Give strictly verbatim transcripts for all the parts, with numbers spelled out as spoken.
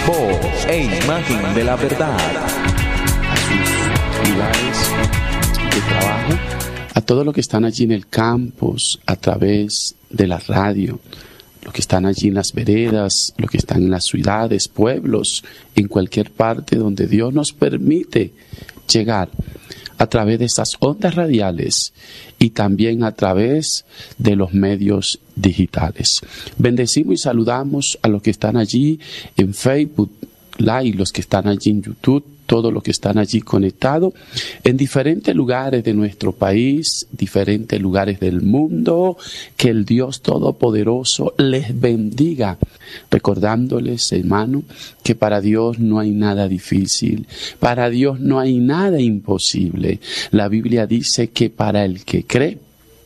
Voz e imagen de la verdad. A sus lugares de trabajo, a todos los que están allí en el campus, a través de la radio, los que están allí en las veredas, los que están en las ciudades, pueblos, en cualquier parte donde Dios nos permite llegar a través de estas ondas radiales y también a través de los medios digitales. Bendecimos y saludamos a los que están allí en Facebook Live, los que están allí en YouTube, todos los que están allí conectados en diferentes lugares de nuestro país, diferentes lugares del mundo. Que el Dios Todopoderoso les bendiga, recordándoles, hermano, que para Dios no hay nada difícil, para Dios no hay nada imposible. La Biblia dice que para el que cree,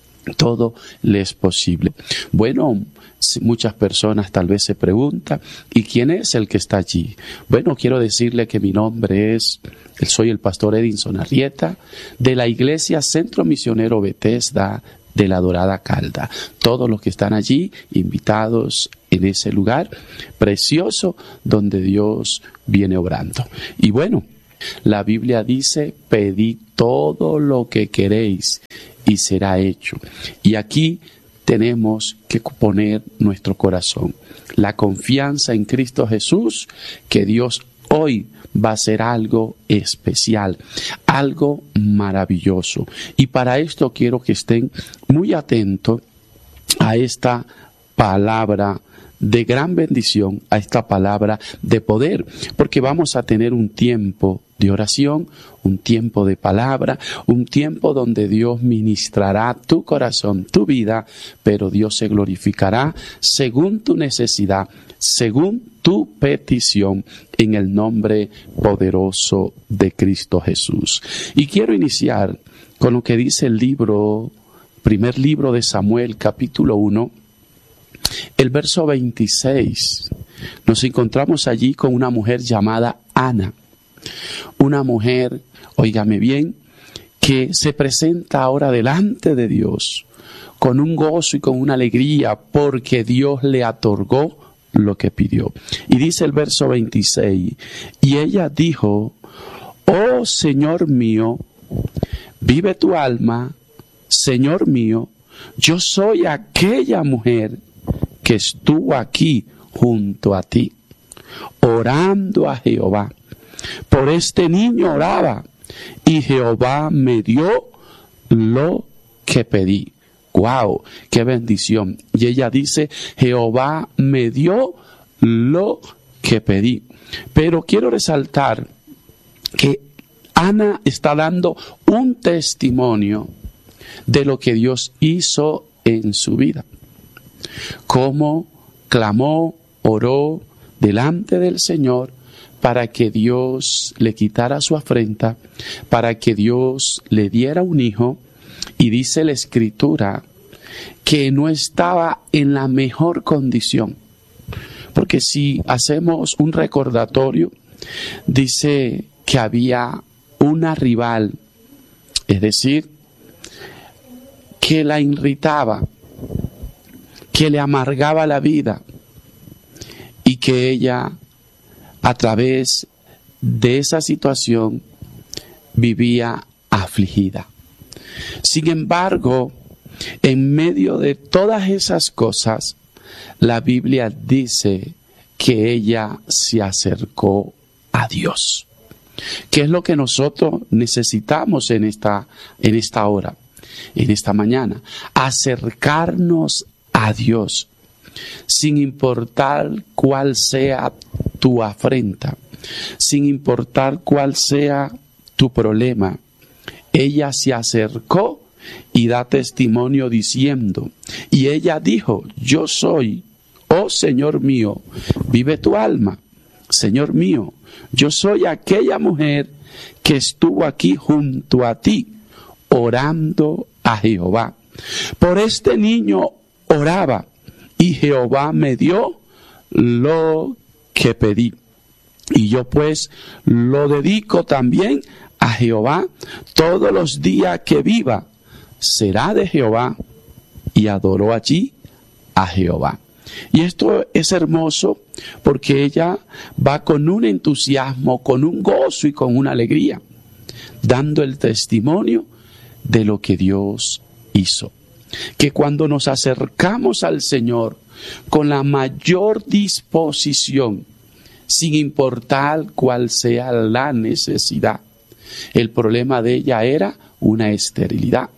todo le es posible. Bueno, muchas personas tal vez se preguntan, ¿y quién es el que está allí? Bueno, quiero decirle que mi nombre es, soy el pastor Edinson Arrieta, de la Iglesia Centro Misionero Bethesda de la Dorada Calda. Todos los que están allí, invitados en ese lugar precioso donde Dios viene obrando. Y bueno, la Biblia dice, pedid todo lo que queréis y será hecho. Y aquí tenemos que poner nuestro corazón, la confianza en Cristo Jesús, que Dios hoy va a hacer algo especial, algo maravilloso. Y para esto quiero que estén muy atentos a esta palabra de gran bendición, a esta palabra de poder, porque vamos a tener un tiempo de oración, un tiempo de palabra, un tiempo donde Dios ministrará tu corazón, tu vida, pero Dios se glorificará según tu necesidad, según tu petición, en el nombre poderoso de Cristo Jesús. Y quiero iniciar con lo que dice el libro, primer libro de Samuel, capítulo uno, el verso veintiséis. Nos encontramos allí con una mujer llamada Ana. Una mujer, óigame bien, que se presenta ahora delante de Dios con un gozo y con una alegría porque Dios le otorgó lo que pidió. Y dice el verso veintiséis, y ella dijo, oh Señor mío, vive tu alma, Señor mío, yo soy aquella mujer que estuvo aquí junto a ti, orando a Jehová. Por este niño oraba, y Jehová me dio lo que pedí. ¡Wow! ¡Qué bendición! Y ella dice, Jehová me dio lo que pedí. Pero quiero resaltar que Ana está dando un testimonio de lo que Dios hizo en su vida. Cómo clamó, oró delante del Señor para que Dios le quitara su afrenta, para que Dios le diera un hijo. Y dice la Escritura que no estaba en la mejor condición. Porque si hacemos un recordatorio, dice que había una rival, es decir, que la irritaba, que le amargaba la vida, y que ella, a través de esa situación, vivía afligida. Sin embargo, en medio de todas esas cosas, la Biblia dice que ella se acercó a Dios. ¿Qué es lo que nosotros necesitamos en esta, en esta hora, en esta mañana? Acercarnos a Dios, sin importar cuál sea tu afrenta, sin importar cuál sea tu problema. Ella se acercó y da testimonio diciendo, y ella dijo, yo soy, oh Señor mío, vive tu alma, Señor mío, yo soy aquella mujer que estuvo aquí junto a ti, orando a Jehová. Por este niño oraba, y Jehová me dio lo que pedí. Y yo pues lo dedico también a Jehová todos los días que viva. Será de Jehová. Y adoró allí a Jehová. Y esto es hermoso porque ella va con un entusiasmo, con un gozo y con una alegría, dando el testimonio de lo que Dios hizo. Que cuando nos acercamos al Señor con la mayor disposición, sin importar cuál sea la necesidad. El problema de ella era una esterilidad.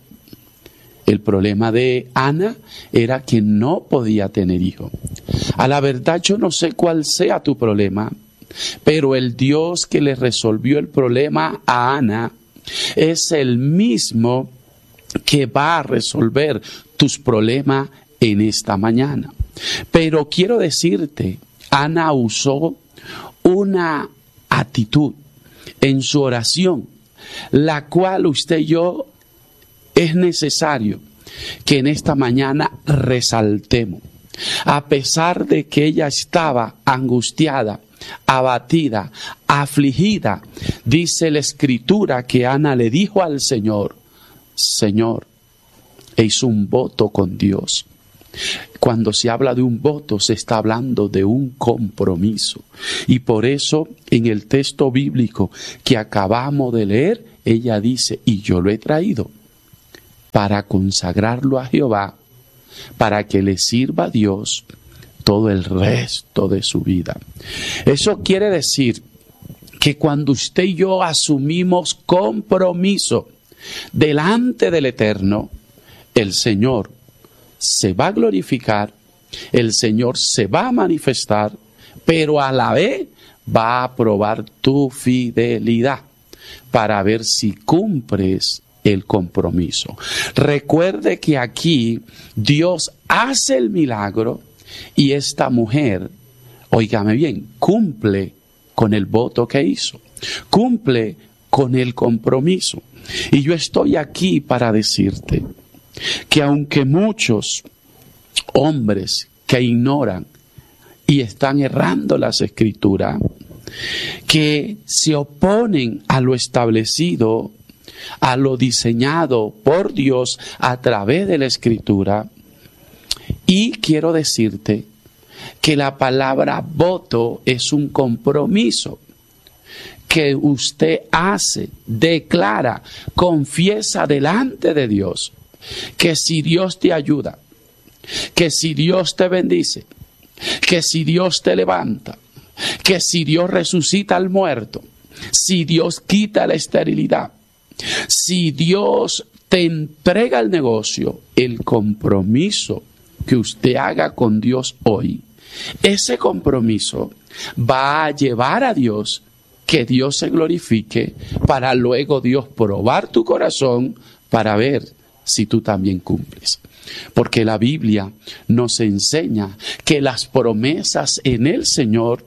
El problema de Ana era que no podía tener hijo. A la verdad, yo no sé cuál sea tu problema, pero el Dios que le resolvió el problema a Ana es el mismo que va a resolver tus problemas en esta mañana. Pero quiero decirte, Ana usó una actitud en su oración, la cual usted y yo es necesario que en esta mañana resaltemos. A pesar de que ella estaba angustiada, abatida, afligida, dice la Escritura que Ana le dijo al Señor, Señor, e hizo un voto con Dios. Cuando se habla de un voto, se está hablando de un compromiso. Y por eso, en el texto bíblico que acabamos de leer, ella dice, y yo lo he traído para consagrarlo a Jehová, para que le sirva a Dios todo el resto de su vida. Eso quiere decir que cuando usted y yo asumimos compromiso delante del Eterno, el Señor se va a glorificar, el Señor se va a manifestar, pero a la vez va a probar tu fidelidad para ver si cumples el compromiso. Recuerde que aquí Dios hace el milagro y esta mujer, óigame bien, cumple con el voto que hizo, cumple con el compromiso. Y yo estoy aquí para decirte que aunque muchos hombres que ignoran y están errando las Escrituras, que se oponen a lo establecido, a lo diseñado por Dios a través de la Escritura, y quiero decirte que la palabra voto es un compromiso que usted hace, declara, confiesa delante de Dios, que si Dios te ayuda, que si Dios te bendice, que si Dios te levanta, que si Dios resucita al muerto, si Dios quita la esterilidad, si Dios te entrega el negocio, el compromiso que usted haga con Dios hoy, ese compromiso va a llevar a Dios que Dios se glorifique, para luego Dios probar tu corazón para ver si tú también cumples. Porque la Biblia nos enseña que las promesas en el Señor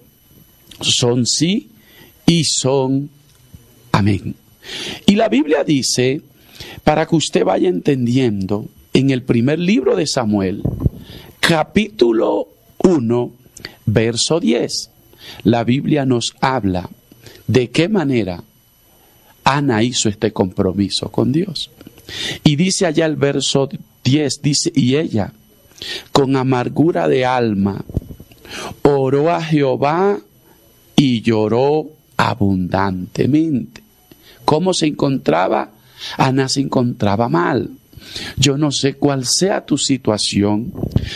son sí y son amén. Y la Biblia dice, para que usted vaya entendiendo, en el primer libro de Samuel, capítulo uno, verso diez, la Biblia nos habla de qué manera Ana hizo este compromiso con Dios. Y dice allá el verso diez, dice, y ella, con amargura de alma, oró a Jehová y lloró abundantemente. ¿Cómo se encontraba? Ana se encontraba mal. Yo no sé cuál sea tu situación,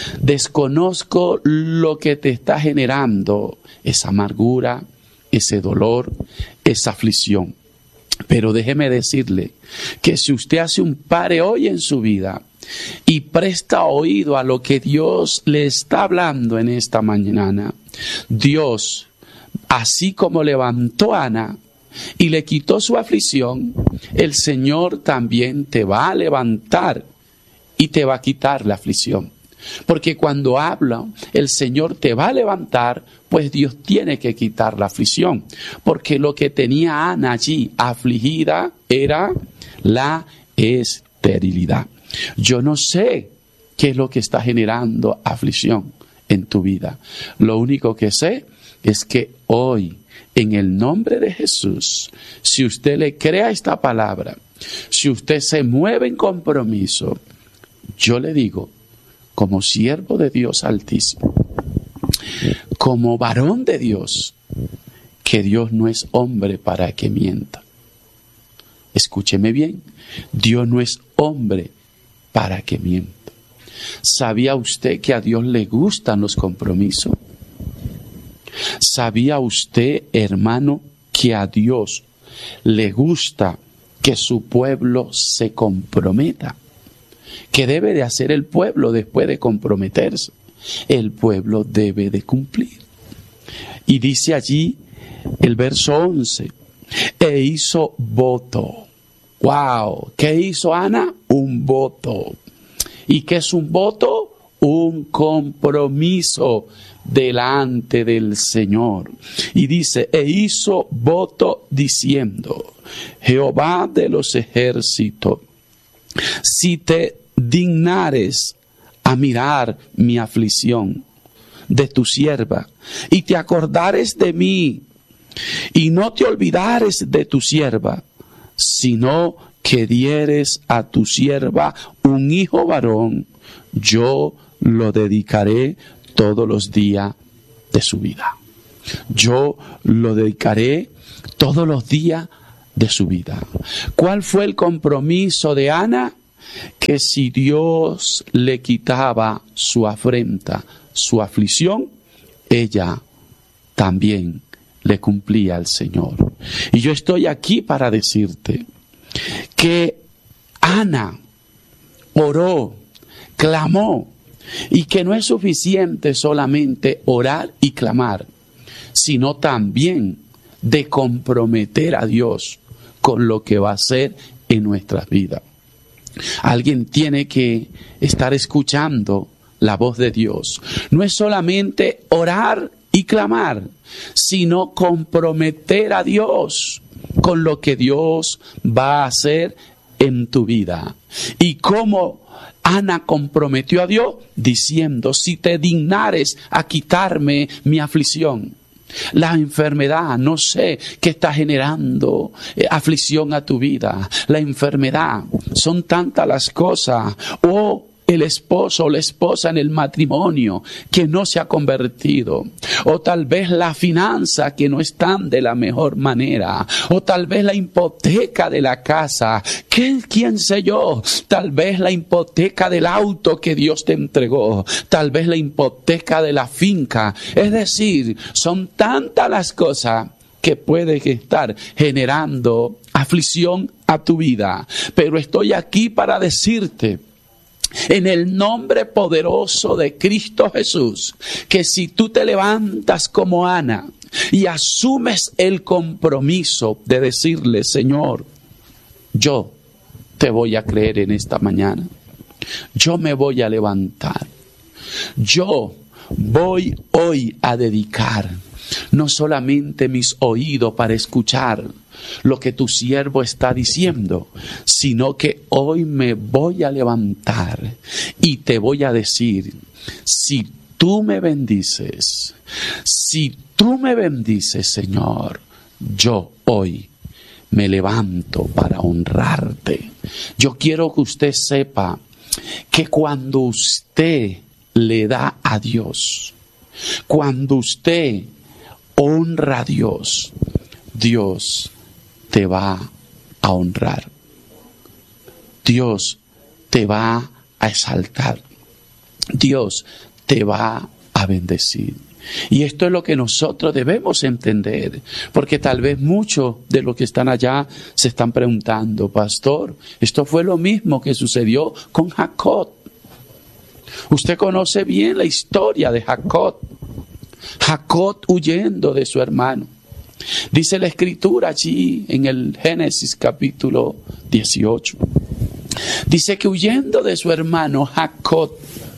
desconozco lo que te está generando esa amargura, ese dolor, esa aflicción. Pero déjeme decirle que si usted hace un pare hoy en su vida y presta oído a lo que Dios le está hablando en esta mañana, Dios, así como levantó a Ana y le quitó su aflicción, el Señor también te va a levantar y te va a quitar la aflicción. Porque cuando habla, el Señor te va a levantar, pues Dios tiene que quitar la aflicción. Porque lo que tenía Ana allí afligida era la esterilidad. Yo no sé qué es lo que está generando aflicción en tu vida. Lo único que sé es que hoy, en el nombre de Jesús, si usted le crea esta palabra, si usted se mueve en compromiso, yo le digo, como siervo de Dios Altísimo, como varón de Dios, que Dios no es hombre para que mienta. Escúcheme bien, Dios no es hombre para que mienta. ¿Sabía usted que a Dios le gustan los compromisos? ¿Sabía usted, hermano, que a Dios le gusta que su pueblo se comprometa? ¿Qué debe de hacer el pueblo después de comprometerse? El pueblo debe de cumplir. Y dice allí el verso once, e hizo voto. ¡Wow! ¿Qué hizo Ana? Un voto. ¿Y qué es un voto? Un compromiso delante del Señor. Y dice, e hizo voto diciendo, Jehová de los ejércitos, si te dignares a mirar mi aflicción de tu sierva, y te acordares de mí, y no te olvidares de tu sierva, sino que dieres a tu sierva un hijo varón, yo lo dedicaré todos los días de su vida. Yo lo dedicaré todos los días de su vida. ¿Cuál fue el compromiso de Ana? Que si Dios le quitaba su afrenta, su aflicción, ella también le cumplía al Señor. Y yo estoy aquí para decirte que Ana oró, clamó, y que no es suficiente solamente orar y clamar, sino también de comprometer a Dios con lo que va a hacer en nuestras vidas. Alguien tiene que estar escuchando la voz de Dios. No es solamente orar y clamar, sino comprometer a Dios con lo que Dios va a hacer en tu vida. Y cómo Ana comprometió a Dios diciendo, si te dignares a quitarme mi aflicción. La enfermedad, no sé qué está generando eh, aflicción a tu vida. La enfermedad, son tantas las cosas. O el esposo o la esposa en el matrimonio que no se ha convertido. O tal vez la finanza que no están de la mejor manera. O tal vez la hipoteca de la casa. ¿Qué, quién sé yo? Tal vez la hipoteca del auto que Dios te entregó. Tal vez la hipoteca de la finca. Es decir, son tantas las cosas que pueden estar generando aflicción a tu vida. Pero estoy aquí para decirte, en el nombre poderoso de Cristo Jesús, que si tú te levantas como Ana y asumes el compromiso de decirle, Señor, yo te voy a creer en esta mañana, yo me voy a levantar, yo voy hoy a dedicar no solamente mis oídos para escuchar lo que tu siervo está diciendo, sino que hoy me voy a levantar y te voy a decir, si tú me bendices, si tú me bendices, Señor, yo hoy me levanto para honrarte. Yo quiero que usted sepa que cuando usted le da a Dios, cuando usted honra a Dios, Dios te va a honrar. Dios te va a exaltar. Dios te va a bendecir. Y esto es lo que nosotros debemos entender, porque tal vez muchos de los que están allá se están preguntando, pastor, esto fue lo mismo que sucedió con Jacob. Usted conoce bien la historia de Jacob. Jacob huyendo de su hermano. Dice la escritura allí en el Génesis capítulo dieciocho. Dice que huyendo de su hermano Jacob,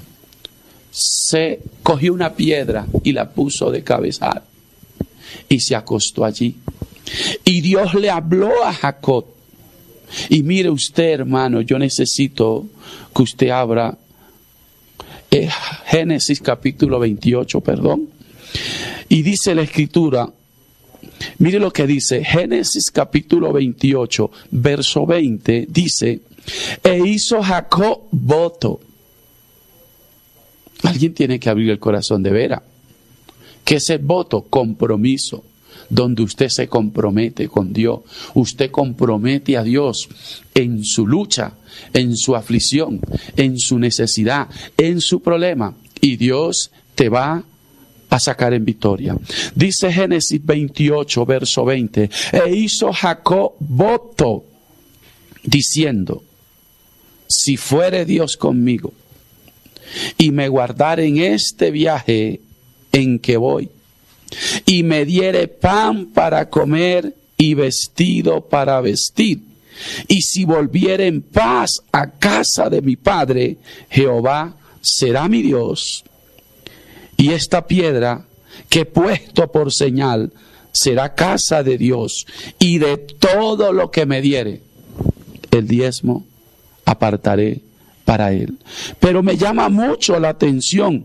se cogió una piedra y la puso de cabezal y se acostó allí. Y Dios le habló a Jacob. Y mire usted, hermano, yo necesito que usted abra eh, Génesis capítulo veintiocho, perdón. Y dice la escritura, mire lo que dice, Génesis capítulo veintiocho, verso veinte, dice, e hizo Jacob voto. Alguien tiene que abrir el corazón de veras. ¿Qué es el voto? Compromiso, donde usted se compromete con Dios. Usted compromete a Dios en su lucha, en su aflicción, en su necesidad, en su problema. Y Dios te va a sacar en victoria. Dice Génesis veintiocho, verso veinte. E hizo Jacob voto, diciendo: si fuere Dios conmigo, y me guardare en este viaje en que voy, y me diere pan para comer y vestido para vestir, y si volviere en paz a casa de mi padre, Jehová será mi Dios, y esta piedra que he puesto por señal será casa de Dios, y de todo lo que me diere, el diezmo apartaré para él. Pero me llama mucho la atención,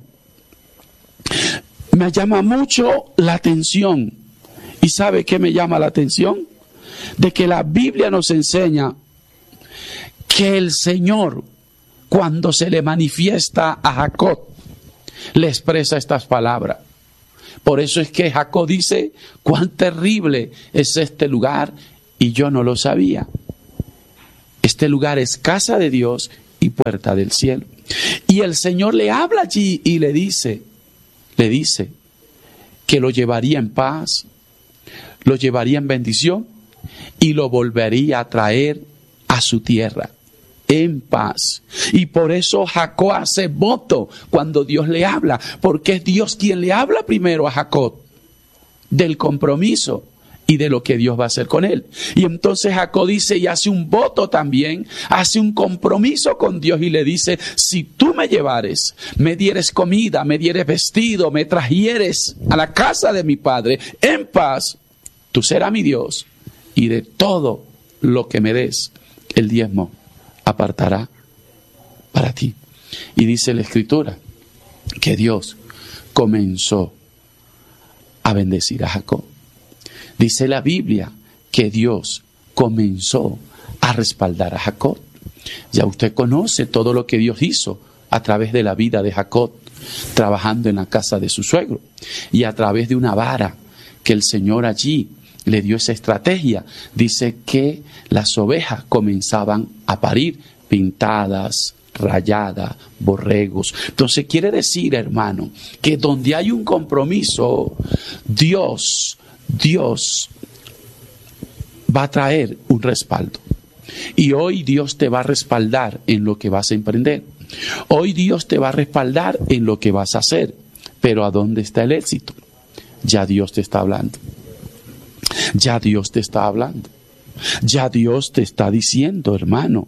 me llama mucho la atención, ¿y sabe qué me llama la atención? De que la Biblia nos enseña que el Señor, cuando se le manifiesta a Jacob, le expresa estas palabras. Por eso es que Jacob dice: cuán terrible es este lugar, y yo no lo sabía. Este lugar es casa de Dios y puerta del cielo. Y el Señor le habla allí y le dice, le dice que lo llevaría en paz, lo llevaría en bendición y lo volvería a traer a su tierra en paz. Y por eso Jacob hace voto cuando Dios le habla, porque es Dios quien le habla primero a Jacob del compromiso y de lo que Dios va a hacer con él. Y entonces Jacob dice y hace un voto también, hace un compromiso con Dios y le dice: si tú me llevares, me dieres comida, me dieres vestido, me trajeres a la casa de mi padre en paz, tú serás mi Dios, y de todo lo que me des, el diezmo apartará para ti. Y dice la Escritura que Dios comenzó a bendecir a Jacob. Dice la Biblia que Dios comenzó a respaldar a Jacob. Ya usted conoce todo lo que Dios hizo a través de la vida de Jacob, trabajando en la casa de su suegro, y a través de una vara que el Señor allí le dio esa estrategia. Dice que las ovejas comenzaban a parir pintadas, rayadas, borregos. Entonces quiere decir, hermano, que donde hay un compromiso, Dios, Dios va a traer un respaldo. Y hoy Dios te va a respaldar en lo que vas a emprender. Hoy Dios te va a respaldar en lo que vas a hacer. Pero ¿a dónde está el éxito? Ya Dios te está hablando. Ya Dios te está hablando. Ya Dios te está diciendo, hermano.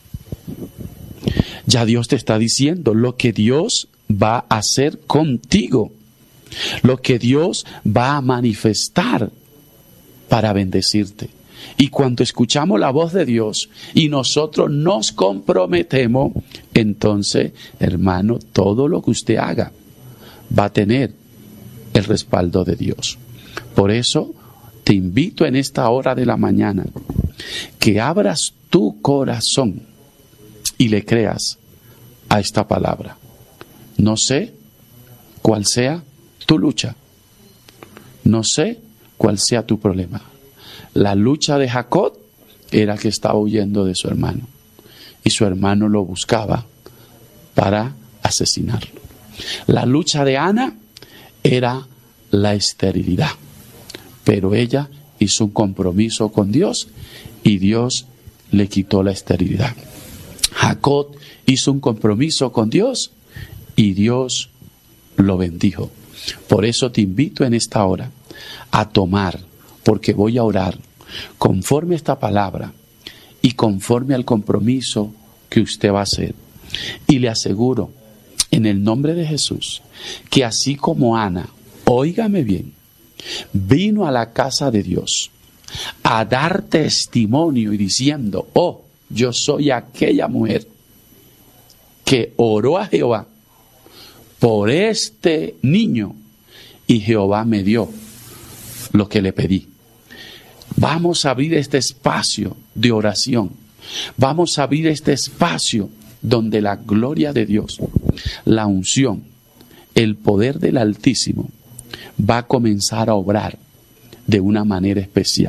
Ya Dios te está diciendo lo que Dios va a hacer contigo. Lo que Dios va a manifestar para bendecirte. Y cuando escuchamos la voz de Dios y nosotros nos comprometemos, entonces, hermano, todo lo que usted haga va a tener el respaldo de Dios. Por eso te invito en esta hora de la mañana que abras tu corazón y le creas a esta palabra. No sé cuál sea tu lucha. No sé cuál sea tu problema. La lucha de Jacob era que estaba huyendo de su hermano. Y su hermano lo buscaba para asesinarlo. La lucha de Ana era la esterilidad. Pero ella hizo un compromiso con Dios y Dios le quitó la esterilidad. Jacob hizo un compromiso con Dios y Dios lo bendijo. Por eso te invito en esta hora a tomar, porque voy a orar conforme a esta palabra y conforme al compromiso que usted va a hacer. Y le aseguro, en el nombre de Jesús, que así como Ana, óigame bien, vino a la casa de Dios a dar testimonio y diciendo: oh, yo soy aquella mujer que oró a Jehová por este niño y Jehová me dio lo que le pedí. Vamos a abrir este espacio de oración. Vamos a abrir este espacio donde la gloria de Dios, la unción, el poder del Altísimo va a comenzar a obrar de una manera especial.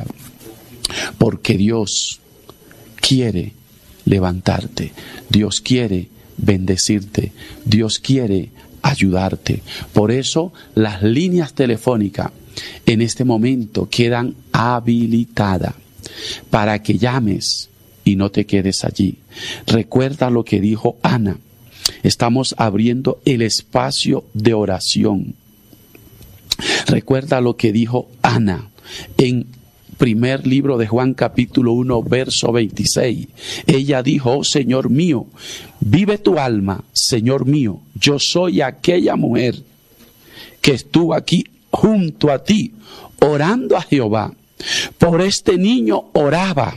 Porque Dios quiere levantarte, Dios quiere bendecirte, Dios quiere ayudarte. Por eso las líneas telefónicas en este momento quedan habilitadas para que llames y no te quedes allí. Recuerda lo que dijo Ana. Estamos abriendo el espacio de oración. Recuerda lo que dijo Ana en primer libro de Juan capítulo uno verso veintiséis. Ella dijo: oh Señor mío, vive tu alma, Señor mío, yo soy aquella mujer que estuvo aquí junto a ti orando a Jehová. Por este niño oraba.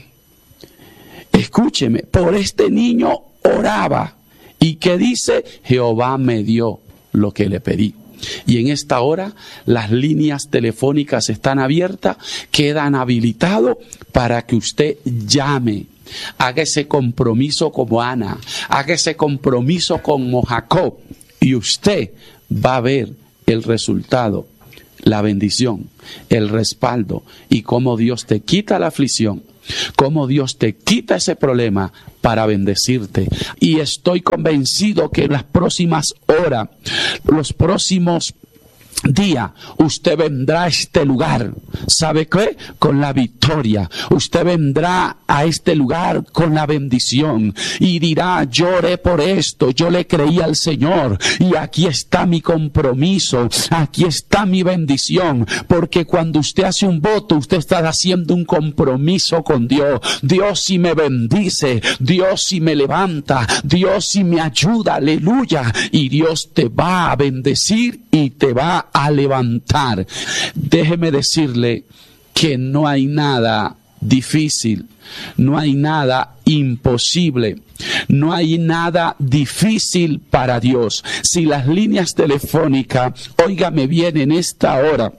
Escúcheme, por este niño oraba. ¿Y qué dice? Jehová me dio lo que le pedí. Y en esta hora las líneas telefónicas están abiertas, quedan habilitados para que usted llame. Haga ese compromiso como Ana, haga ese compromiso como Jacob, y usted va a ver el resultado, la bendición, el respaldo, y cómo Dios te quita la aflicción, cómo Dios te quita ese problema para bendecirte. Y estoy convencido que en las próximas horas, los próximos día, usted vendrá a este lugar, ¿sabe qué? Con la victoria. Usted vendrá a este lugar con la bendición y dirá: yo oré por esto, yo le creí al Señor y aquí está mi compromiso, aquí está mi bendición. Porque cuando usted hace un voto, usted está haciendo un compromiso con Dios. Dios si me bendice, Dios si me levanta, Dios si me ayuda, aleluya. Y Dios te va a bendecir y te va a levantar. Déjeme decirle que no hay nada difícil, no hay nada imposible, no hay nada difícil para Dios. Si las líneas telefónicas, óigame bien, en esta hora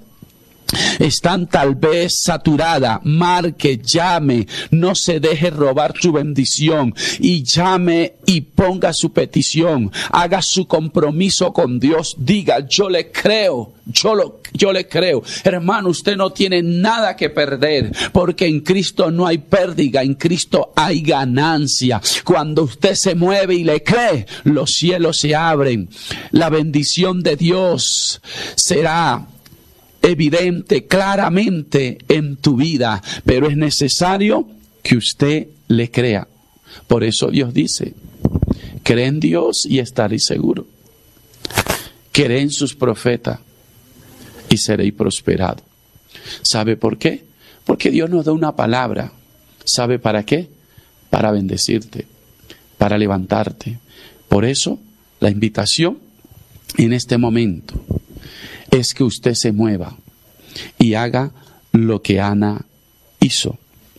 están tal vez saturadas, marque, llame, no se deje robar su bendición y llame y ponga su petición, haga su compromiso con Dios, diga: yo le creo, yo lo Yo le creo. Hermano, usted no tiene nada que perder, porque en Cristo no hay pérdida, en Cristo hay ganancia. Cuando usted se mueve y le cree, los cielos se abren. La bendición de Dios será evidente claramente en tu vida, pero es necesario que usted le crea. Por eso Dios dice: cree en Dios y estaréis seguros. Cree en sus profetas y seréis prosperados. ¿Sabe por qué? Porque Dios nos da una palabra. ¿Sabe para qué? Para bendecirte, para levantarte. Por eso, la invitación en este momento es que usted se mueva y haga lo que Ana hizo.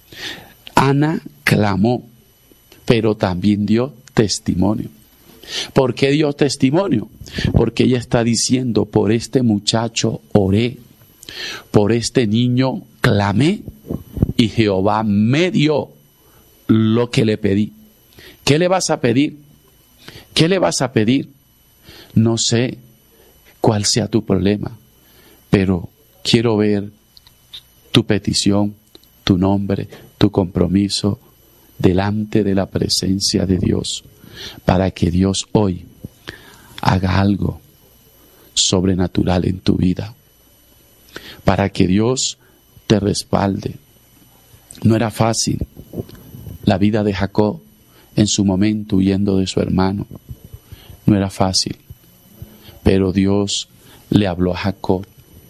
Ana clamó, pero también dio testimonio. ¿Por qué dio testimonio? Porque ella está diciendo: por este muchacho oré, por este niño clamé y Jehová me dio lo que le pedí. ¿Qué le vas a pedir? ¿Qué le vas a pedir? No sé cuál sea tu problema, pero quiero ver tu petición, tu nombre, tu compromiso delante de la presencia de Dios, para que Dios hoy haga algo sobrenatural en tu vida, para que Dios te respalde. No era fácil la vida de Jacob en su momento huyendo de su hermano, no era fácil, pero Dios le habló a Jacob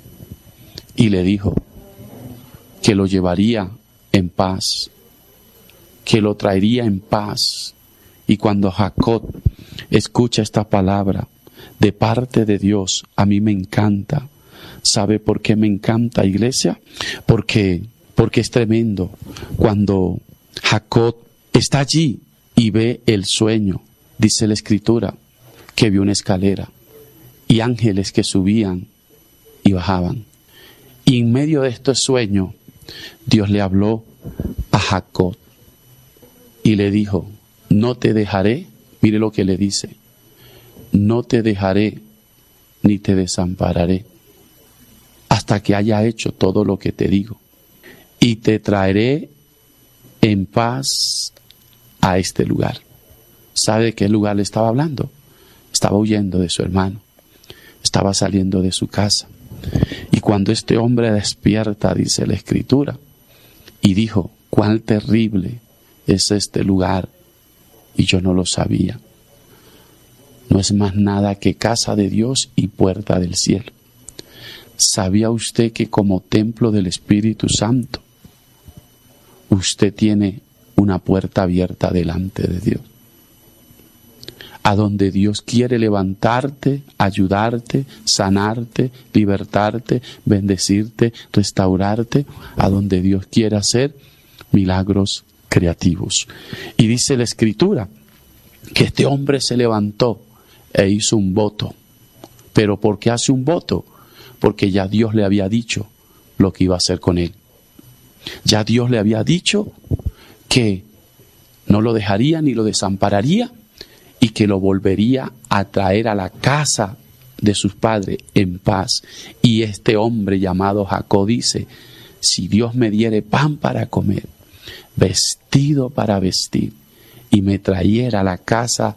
y le dijo que lo llevaría en paz, que lo traería en paz. Y cuando Jacob escucha esta palabra de parte de Dios, a mí me encanta. ¿Sabe por qué me encanta, iglesia? Porque, porque es tremendo. Cuando Jacob está allí y ve el sueño, dice la Escritura, que vio una escalera y ángeles que subían y bajaban. Y en medio de este sueño, Dios le habló a Jacob y le dijo: no te dejaré, mire lo que le dice, no te dejaré ni te desampararé. hasta que haya hecho todo lo que te digo. Y te traeré en paz a este lugar. ¿Sabe de qué lugar le estaba hablando? Estaba huyendo de su hermano. Estaba saliendo de su casa. Y cuando este hombre despierta, dice la Escritura, y dijo, cuán terrible es este lugar, y yo no lo sabía. No es más nada que casa de Dios y puerta del cielo. ¿Sabía usted que como templo del Espíritu Santo, usted tiene una puerta abierta delante de Dios? A donde Dios quiere levantarte, ayudarte, sanarte, libertarte, bendecirte, restaurarte, a donde Dios quiere hacer milagros creativos. Y dice la Escritura que este hombre se levantó e hizo un voto. ¿Pero por qué hace un voto? Porque ya Dios le había dicho lo que iba a hacer con él. Ya Dios le había dicho que no lo dejaría ni lo desampararía, y que lo volvería a traer a la casa de sus padres en paz. Y este hombre llamado Jacob dice, si Dios me diere pan para comer, vestido para vestir, y me trayera a la casa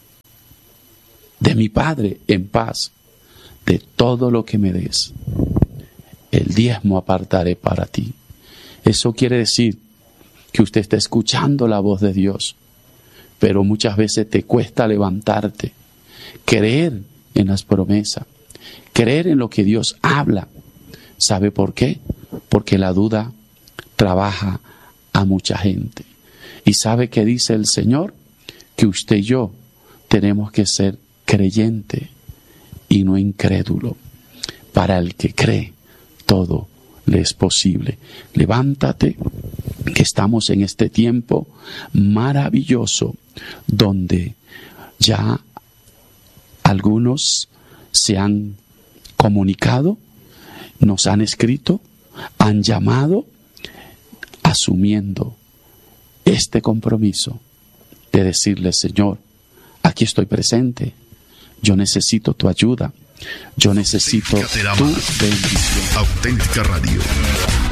de mi padre en paz, de todo lo que me des, el diezmo apartaré para ti. Eso quiere decir que usted está escuchando la voz de Dios, pero muchas veces te cuesta levantarte, creer en las promesas, creer en lo que Dios habla. ¿Sabe por qué? Porque la duda trabaja a mucha gente. ¿Y sabe qué dice el Señor? Que usted y yo tenemos que ser creyente y no incrédulo. Para el que cree, todo le es posible. Levántate, que estamos en este tiempo maravilloso donde ya algunos se han comunicado, nos han escrito, han llamado, asumiendo este compromiso de decirle, Señor, aquí estoy presente, yo necesito tu ayuda, yo necesito tu bendición. Auténtica Radio.